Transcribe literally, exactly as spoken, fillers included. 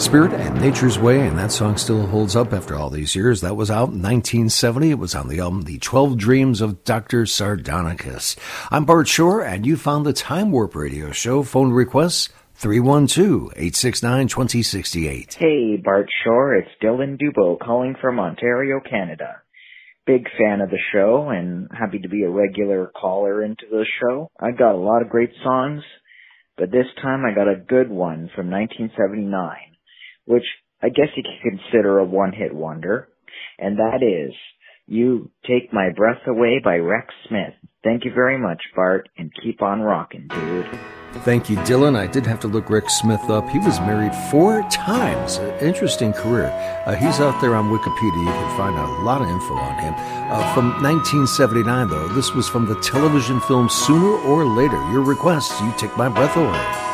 Spirit and Nature's Way, and that song still holds up after all these years. That was out in nineteen seventy. It was on the album The twelve Dreams of Doctor Sardonicus. I'm Bart Shore, and you found the Time Warp Radio Show. Phone requests three one two, eight six nine, two zero six eight. Hey, Bart Shore, it's Dylan Dubo calling from Ontario, Canada. Big fan of the show and happy to be a regular caller into the show. I got a lot of great songs, but this time I got a good one from nineteen seventy-nine. Which I guess you could consider a one-hit wonder, and that is You Take My Breath Away by Rex Smith. Thank you very much, Bart, and keep on rocking, dude. Thank you, Dylan. I did have to look Rex Smith up. He was married four times. An interesting career. Uh, he's out there on Wikipedia. You can find out a lot of info on him. Uh, from nineteen seventy-nine, though, this was from the television film Sooner or Later. Your request, You Take My Breath Away.